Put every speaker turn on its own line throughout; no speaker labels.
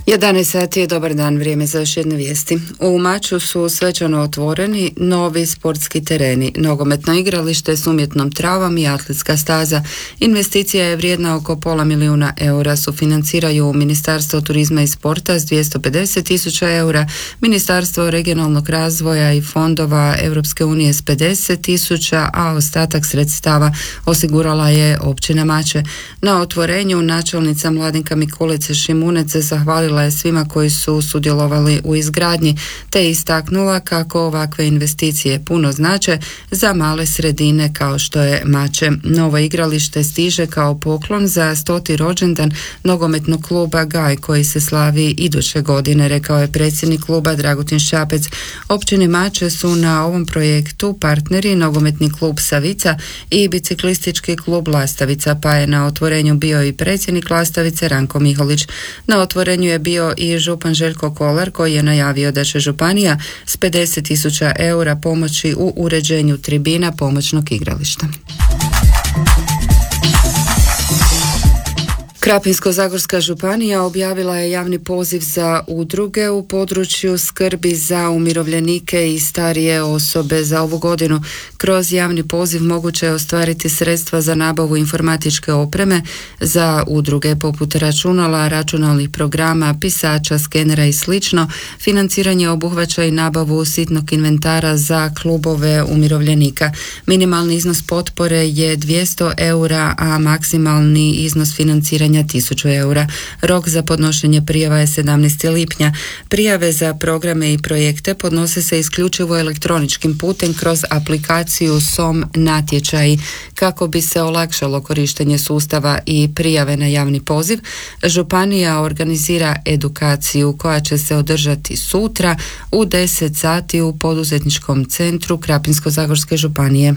11 sati je dobar dan, vrijeme za još jedne vijesti. U Maču su svečano otvoreni novi sportski tereni, nogometno igralište s umjetnom travom i atletska staza. Investicija je vrijedna oko €500 000, sufinanciraju Ministarstvo turizma i sporta s 250.000 eura, Ministarstvo regionalnog razvoja i fondova Europske unije s 50.000, a ostatak sredstava osigurala je općina Mače. Na otvorenju načelnica Mladenka Mikulice Šimunec zahvalila je svima koji su sudjelovali u izgradnji, te istaknula kako ovakve investicije puno znače za male sredine kao što je Mače. Novo igralište stiže kao poklon za 100. rođendan nogometnog kluba Gaj koji se slavi iduće godine, rekao je predsjednik kluba Dragutin Šapec. Općini Mače su na ovom projektu partneri nogometni klub Savica i biciklistički klub Lastavica, pa je na otvorenju bio i predsjednik Lastavice Ranko Miholić. Na otvorenju je bio i župan Željko Kolar koji je najavio da će županija s 50.000 eura pomoći u uređenju tribina pomoćnog igrališta. Krapinsko-zagorska županija objavila je javni poziv za udruge u području skrbi za umirovljenike i starije osobe za ovu godinu. Kroz javni poziv moguće je ostvariti sredstva za nabavu informatičke opreme za udruge poput računala, računalnih programa, pisača, skenera i sl. Financiranje obuhvaća i nabavu sitnog inventara za klubove umirovljenika. Minimalni iznos potpore je 200 eura, a maksimalni iznos financiranja 1000 eura. Rok za podnošenje prijava je 17. lipnja. Prijave za programe i projekte podnose se isključivo elektroničkim putem kroz aplikaciju SOM natječaji. Kako bi se olakšalo korištenje sustava i prijave na javni poziv, županija organizira edukaciju koja će se održati sutra u 10 sati u poduzetničkom centru Krapinsko-zagorske županije.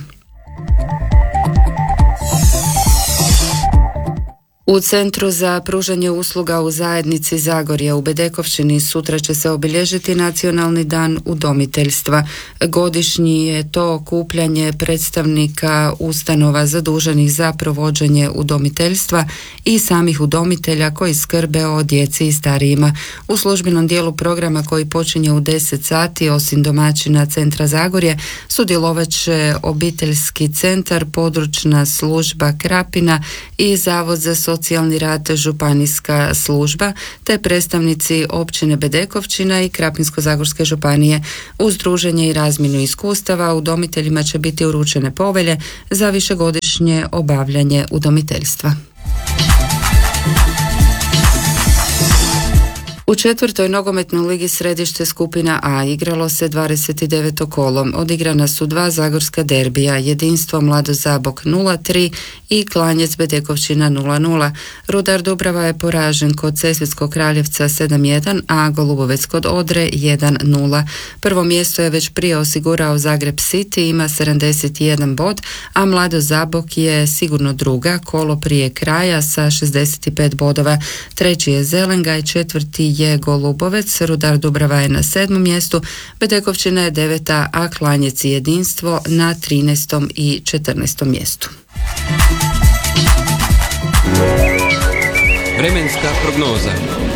U Centru za pružanje usluga u zajednici Zagorje u Bedekovčini sutra će se obilježiti Nacionalni dan udomiteljstva. Godišnji je to okupljanje predstavnika ustanova zaduženih za provođenje udomiteljstva i samih udomitelja koji skrbe o djeci i starijima. U službenom dijelu programa koji počinje u 10 sati, osim domaćina Centra Zagorje, sudjelovat će obiteljski centar, područna služba Krapina i Zavod za socijalni rad županijska služba, te predstavnici općine Bedekovčina i Krapinsko-zagorske županije. Uz druženje i razmjenu iskustava udomiteljima će biti uručene povelje za višegodišnje obavljanje udomiteljstva. U 4. nogometnoj ligi Središte skupina A igralo se 29. kolo. Odigrana su 2 zagorska derbija, Jedinstvo Mlado Zabok 0-3 i Klanjec Bedekovčina 0-0. Rudar Dubrava je poražen kod Sesvetskog Kraljevca 7-1, a Golubovec kod Odre 1-0. Prvo mjesto je već prije osigurao Zagreb City, ima 71 bod, a Mlado Zabok je sigurno druga, kolo prije kraja sa 65 bodova. Treći je Zelengaj, četvrti je Golubovec, Rudar Dubrava je na 7. mjestu, Bedekovčina je 9., a Klanjec i Jedinstvo na 13. i 14. mjestu.
Vremenska prognoza.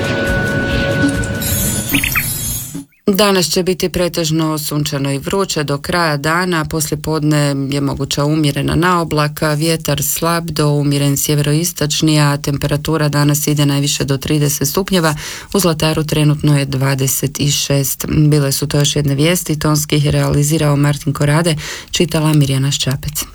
Danas će biti pretežno sunčano i vruće do kraja dana, poslijepodne je moguća umjerena naoblaka, vjetar slab do umjeren sjeveroistočni, a temperatura danas ide najviše do 30 stupnjeva, u Zlataru trenutno je 26. Bile su to još jedne vijesti, tonski ih je realizirao Martin Korade, čitala Mirjana Ščapec.